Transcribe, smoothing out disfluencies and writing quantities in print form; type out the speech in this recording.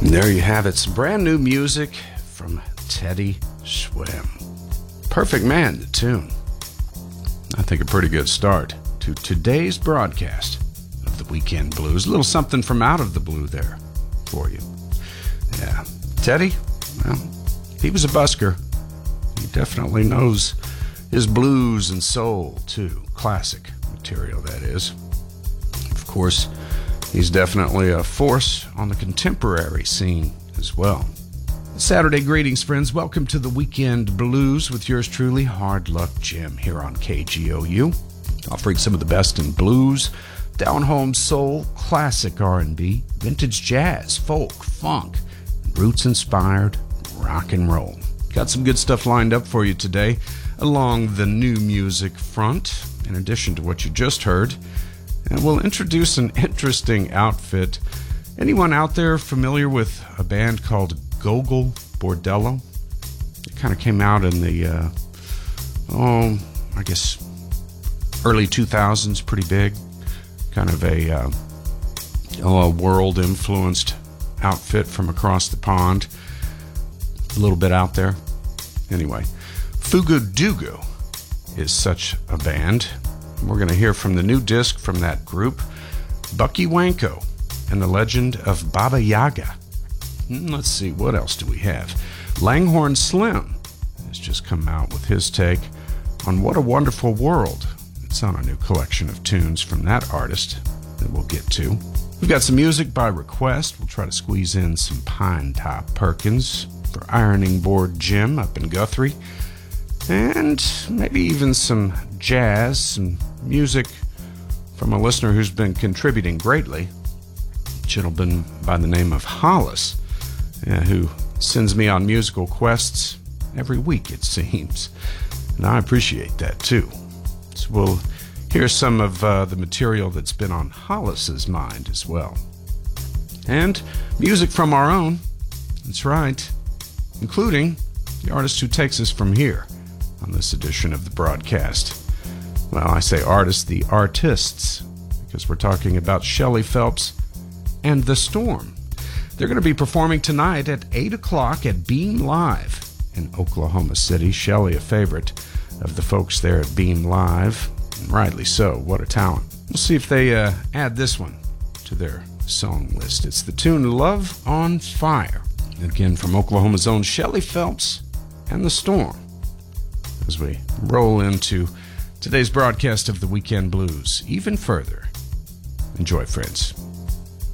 And there you have it, some brand new music from Teddy Schwem. Perfect Man, the tune. I think a pretty good start to today's broadcast of the Weekend Blues. A little something from out of the blue there for you. Yeah, Teddy, well, he was a busker. He definitely knows his blues and soul, too. Classic material, that is. Of course, he's definitely a force on the contemporary scene as well. Saturday greetings, friends. Welcome to the Weekend Blues with yours truly, Hard Luck Jim, here on KGOU, offering some of the best in blues, down-home soul, classic R&B, vintage jazz, folk, funk, roots-inspired rock and roll. Got some good stuff lined up for you today along the new music front, in addition to what you just heard. And we'll introduce an interesting outfit. Anyone out there familiar with a band called Gogol Bordello? It kind of came out in the, early 2000s, pretty big. Kind of a world-influenced outfit from across the pond. A little bit out there. Anyway, Fugu Dugu is such a band. We're going to hear from the new disc from that group, Bucky Wanko and the Legend of Baba Yaga. Let's see, what else do we have? Langhorne Slim has just come out with his take on What a Wonderful World. It's on a new collection of tunes from that artist that we'll get to. We've got some music by request. We'll try to squeeze in some Pine Top Perkins for Ironing Board Jim up in Guthrie. And maybe even some jazz, some music from a listener who's been contributing greatly, a gentleman by the name of Hollis, who sends me on musical quests every week, it seems. And I appreciate that, too. So we'll hear some of the material that's been on Hollis's mind as well. And music from our own, that's right, including the artist who takes us from here on this edition of the broadcast. Well, I say artists, the artists, because we're talking about Shelly Phelps and The Storm. They're going to be performing tonight at 8 o'clock at Beam Live in Oklahoma City. Shelly, a favorite of the folks there at Beam Live, and rightly so. What a talent. We'll see if they add this one to their song list. It's the tune Love on Fire, again from Oklahoma's own Shelly Phelps and The Storm, as we roll into today's broadcast of the Weekend Blues even further. Enjoy, friends.